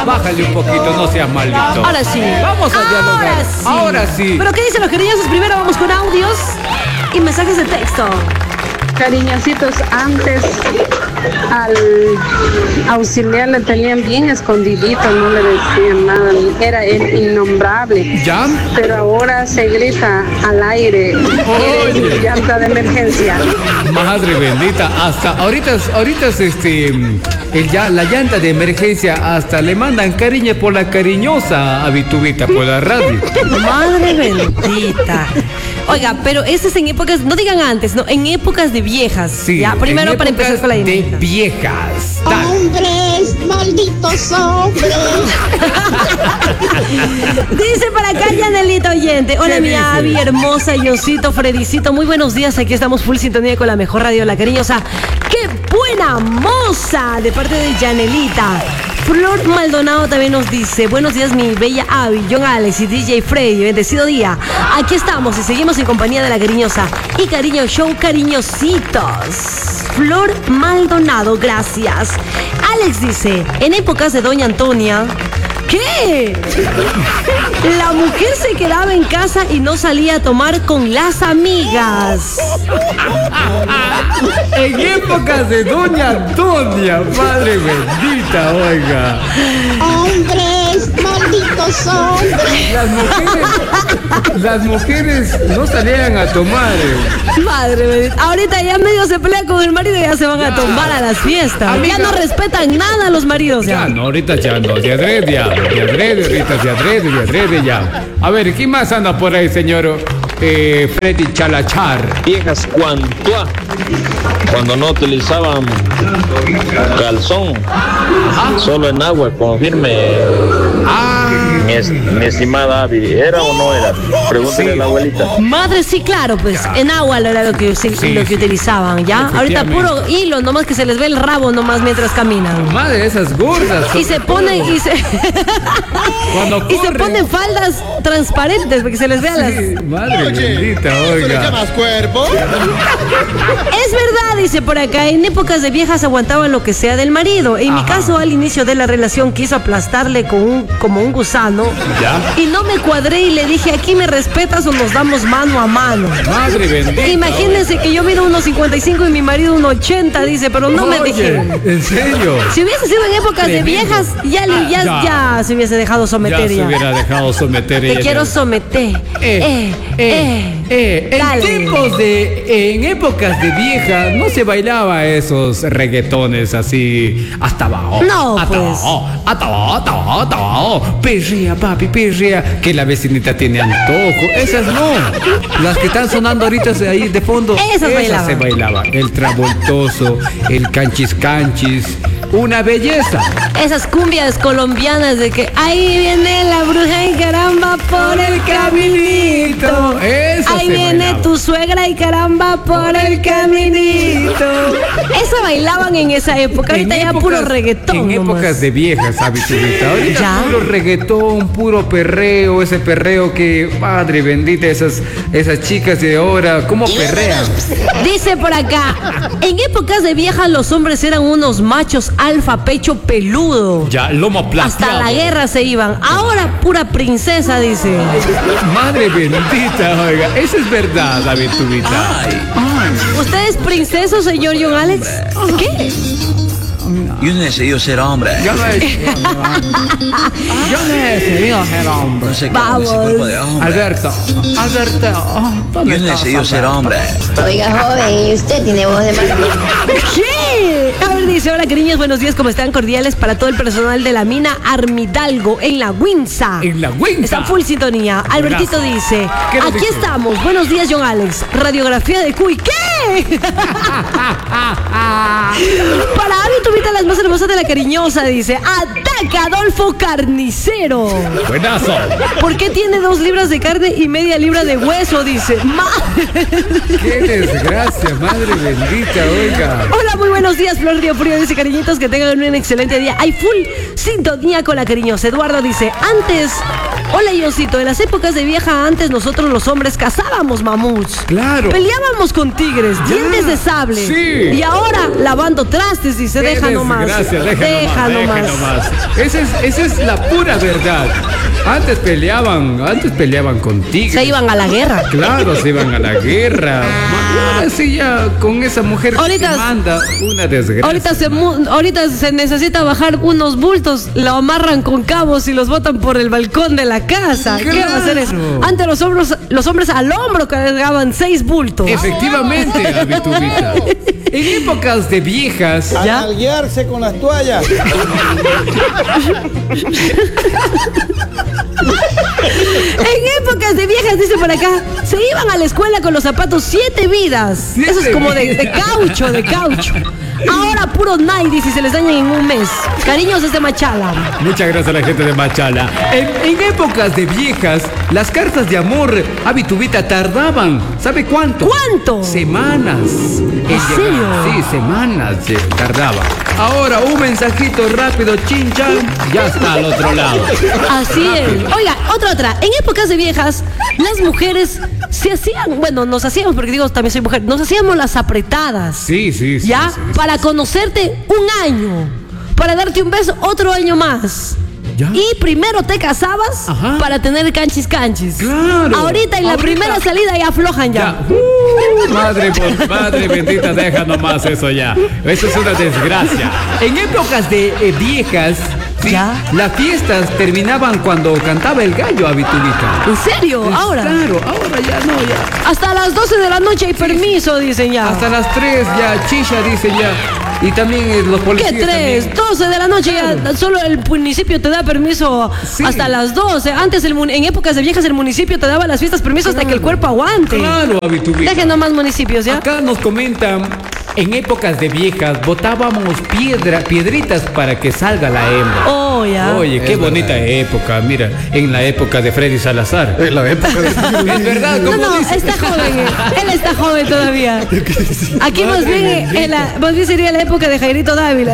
bájale un poquito, no seas maldito. Ahora sí. Vamos a dialogar. Ahora sí. ¿Pero qué dicen los cariñosos? Primero vamos con audios y mensajes de texto. Cariñositos, antes al auxiliar le tenían bien escondidito, no le decían nada, era el innombrable. ¿Ya? Pero ahora se grita al aire, llanta de emergencia. Madre bendita, hasta ahorita la llanta de emergencia hasta le mandan cariño por la cariñosa a Vitubita por la radio. Madre bendita. Oiga, pero este es en épocas, no digan antes, no, en épocas de viejas. Sí, ya, primero para empezar con la de dinámica. viejas. Dale. Hombres, malditos hombres. Dice para acá Yanelita oyente. Hola ¿Qué mi dice? Avi, hermosa, Yosito, Fredicito. Muy buenos días, aquí estamos full sintonía con la mejor radio, la cariñosa. ¡Qué buena moza! De parte de Yanelita. Flor Maldonado también nos dice: buenos días mi bella Avi, John Alex y DJ Freddy, bendecido día. Aquí estamos y seguimos en compañía de la cariñosa y Cariño Show Cariñositos. Flor Maldonado, gracias. Alex dice: en épocas de Doña Antonia, ¿qué? La mujer se quedaba en casa y no salía a tomar con las amigas. En épocas de Doña Antonia, madre bendita, oiga. Hombres, malditos hombres. Las mujeres no salían a tomar. Madre bendita. Ahorita ya medio se pelea con el marido y ya se van a tomar a las fiestas. Amiga. Ya no respetan nada a los maridos. Ya no, ahorita ya no, de adrede ya, de adrede, ahorita de adrede ya. A ver, ¿quién más anda por ahí, señor Freddy Chalachar? Viejas cuando no utilizaban calzón, solo en agua, confirme. Mi estimada Avi, ¿era o no era? Pregúntale a la abuelita. Madre, sí, claro, pues en agua era lo que utilizaban, ¿ya? Ahorita puro hilo, nomás que se les ve el rabo nomás mientras caminan. Madre, esas gordas. Y se ponen Cuando y se corren. ponen faldas transparentes porque se les vea las. Madre bendita, ¿Eso le oiga. llamas cuerpo? Es verdad, dice por acá, en épocas de viejas aguantaban lo que sea del marido. En mi caso, al inicio de la relación quiso aplastarle como un gusano. ¿Ya? Y no me cuadré y le dije: aquí me respetas o nos damos mano a mano. Madre bendita. Imagínense que yo mido 1.55 y mi marido 1.80, dice, pero no me Oye, dejé. ¿en serio? Si hubiese sido en épocas de Tremendo. viejas, ya se hubiese dejado someter. Ya se hubiera dejado someter. Te ella. quiero someter. Dale. En épocas de vieja no se bailaba esos reggaetones así hasta abajo. No, hasta pues. abajo, hasta abajo. Perrea, papi, perrea, que la vecinita tiene antojo. Esas no. Las que están sonando ahorita ahí de fondo. Esas bailaban. se bailaban. El travoltoso, el canchis canchis. Una belleza. Esas cumbias colombianas de que ahí viene la bruja y caramba por el caminito. Eso Ahí se viene bailaba. tu suegra y caramba por el caminito. Esa bailaban en esa época. Ahorita ya puro reggaetón. En nomás. épocas de viejas, ¿sabes? Ahorita Ya. puro reggaetón, puro perreo, ese perreo que, madre bendita, esas chicas de ahora, ¿cómo perrean? Dice por acá, en épocas de viejas los hombres eran unos machos alfa, pecho peludo. Ya, lomo plateado. Hasta la guerra se iban. Ahora pura princesa, dice. Madre bendita, oiga, eso es verdad, David Tubita. ¿Usted es princeso, señor John Alex? ¿Qué? Yo necesito ser hombre. Yo necesito ser hombre. No sé qué Vamos. ese cuerpo de hombre. Alberto, ¿dónde Yo estás, necesito ser Alberto? hombre. Oiga, joven, ¿y usted tiene voz de marido? ¿Qué? A ver, dice, hola cariños, buenos días, ¿cómo están? Cordiales para todo el personal de la mina Armidalgo en la Winsa. En la Winsa. Está full sintonía. Albertito Abrazo. dice, ¿Qué nos aquí dice? estamos. Buenos días, John Alex. Radiografía de Cuy. ¿Qué? Para Avi Tubita, las más hermosas de la cariñosa, dice, ataca Adolfo Carnicero. Buenazo. ¿Por qué tiene 2 libras de carne y media libra de hueso? Dice. Qué desgracia, madre bendita, oiga. Hola, muy buenos días, Flor Río Frío. Dice, cariñitos, que tengan un excelente día. Hay full sintonía con la cariñosa. Eduardo dice, antes, hola, Yosito, en las épocas de vieja antes nosotros los hombres cazábamos mamuts. Claro. Peleábamos con tigres, dientes de sable. Sí. Y ahora lavando trastes y se deja nomás. Gracias, Deja nomás. Esa es la pura verdad. Antes peleaban contigo. Se iban a la guerra. Claro, se iban a la guerra. Y ahora sí ya con esa mujer Ahorita- que manda una desgracia. Ahorita se necesita bajar unos bultos, lo amarran con cabos y los botan por el balcón de la casa. ¿Qué va a hacer eso? Claro. Antes los hombres al hombro cargaban 6 bultos. Efectivamente, Abitubita. En épocas de viejas. ¿Ya? Al guiarse con las toallas. En épocas de viejas, dice por acá, se iban a la escuela con los zapatos 7 vidas. Eso es como de caucho, de caucho. Ahora puro Nike y se les dañan en un mes. Cariños desde Machala. Muchas gracias a la gente de Machala. En épocas de viejas, las cartas de amor, Abitubita, tardaban. ¿Sabe cuánto? ¿Cuánto? Semanas. ¿En serio? Sí, semanas tardaba. Ahora un mensajito rápido, chin chan, ya está al otro lado. Así es. Oiga, otra. En épocas de viejas, las mujeres se hacían, bueno, nos hacíamos, porque digo, también soy mujer, nos hacíamos las apretadas. Sí. ¿Ya? sí. Para conocerte un año. Para darte un beso otro año más. ¿Ya? Y primero te casabas Ajá. para tener canchis. Claro. Ahorita en la primera salida ya aflojan ya. Madre bendita, deja nomás eso ya. Eso es una desgracia. En épocas de viejas, sí, ¿Ya? las fiestas terminaban cuando cantaba el gallo, Abitubita. ¿En serio? Ahora. Claro, ahora ya no, ya. Hasta las 12 de la noche hay permiso, dicen ya. Hasta las 3 ya, chicha, dice ya. Y también los policías. ¿Qué 3? también. 12 de la noche ya. Solo el municipio te da permiso Sí. hasta las 12. Antes, en épocas de viejas, el municipio te daba las fiestas permiso hasta que el cuerpo aguante. Claro, Abitubita. Dejen nomás municipios, ¿ya? Acá nos comentan, en épocas de viejas botábamos piedritas para que salga la hembra. Oh, ya. Oye, qué bonita época, mira, en la época de Freddy Salazar. En la época de... Es verdad, No, como dice. está joven. Él está joven todavía. Aquí más bien sería la época de Jairito Dávila.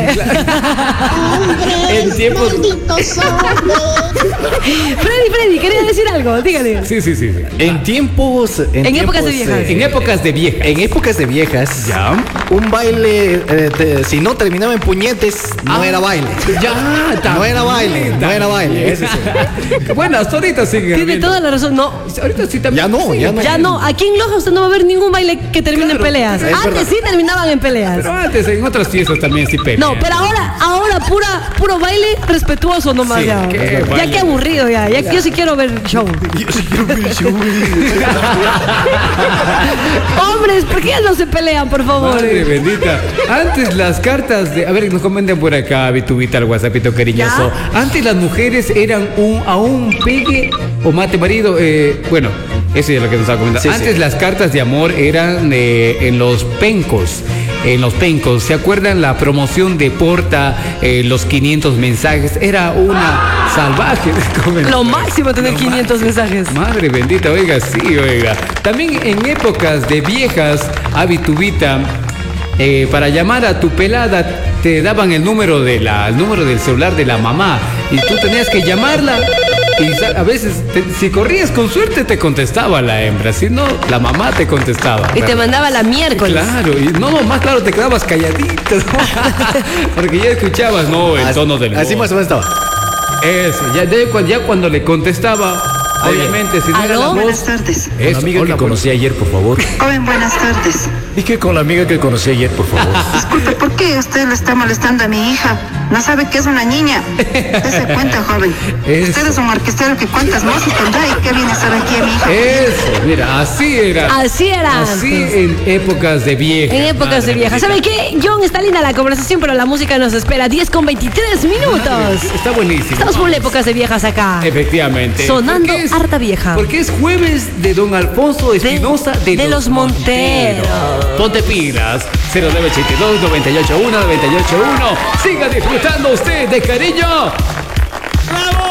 En tiempos- malditos hombres. Freddy, quería decir algo, dígale. Sí. En tiempos... En épocas de viejas. En épocas de viejas. En épocas de viejas, Ya. un baile, si no terminaba en puñetes, no era baile. Ya, No era baile, no era baile. Ese sí. Bueno, hasta ahorita sigue. Tiene habiendo. toda la razón. No, Ahorita sí también. Ya no, sigue. ya no. ya no. Aquí en Loja usted no va a ver ningún baile que termine en peleas. es Antes verdad. sí terminaban en peleas. Pero antes, en otras fiestas también sí pelean. No, pero ahora puro baile respetuoso nomás Sí, ya. qué Ya baile. qué aburrido ya. Yo sí quiero ver show. Hombres, ¿por qué no se pelean, por favor? Madre bendita. Antes las cartas de. A ver, nos comentan por acá, Vitubita, al WhatsAppito cariñoso. Antes las mujeres eran a un pegue o mate marido. Bueno, eso es lo que nos estaba comentando. Sí, Antes sí. las cartas de amor eran en los pencos. En los pencos, ¿se acuerdan la promoción de Porta, los 500 mensajes? Era una salvaje. Lo máximo tener 500 mensajes. Madre bendita, oiga, sí, oiga. También en épocas de viejas, Abitubita, para llamar a tu pelada, te daban el número del celular de la mamá y tú tenías que llamarla. Y a veces, si corrías con suerte, te contestaba la hembra. Si no, la mamá te contestaba. Y te mandaba la miércoles. Claro, y no, más claro, te quedabas calladito, ¿no? Porque ya escuchabas, no, el tono del Así voz. más o menos estaba. Eso, ya cuando le contestaba, obviamente, si no era la ¿Aló? voz. Buenas tardes. Con la amiga que conocí ayer, por favor. Joven, buenas tardes. Y que con la amiga que conocí ayer, por favor. Disculpe, ¿por qué usted le está molestando a mi hija? ¿No sabe que es una niña? Dese cuenta, joven. Eso. Usted es un orquestero que cuántas mozas tendrá y qué viene a hacer aquí a mi hija. Eso, mira, así era. Así era Así antes. en épocas de viejas. En épocas de viejas. ¿Sabe qué? John, está linda la conversación, pero la música nos espera. 10:23 minutos. Está buenísimo. Estamos por épocas de viejas acá. Efectivamente. Sonando Porque harta vieja. Porque es jueves de Don Alfonso Espinosa de los Monteros. Ponte pilas. 0982 981 981. Siga disfrutando usted de cariño. ¡Bravo!